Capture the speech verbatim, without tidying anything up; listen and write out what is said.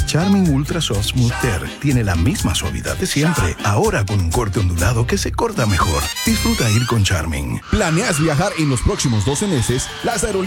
Charmin Ultra Soft Smooth Tear tiene la misma suavidad de siempre, ahora con un corte ondulado que se corta mejor. Disfruta ir con Charmin. ¿Planeas viajar en los próximos doce meses? Las aerolíneas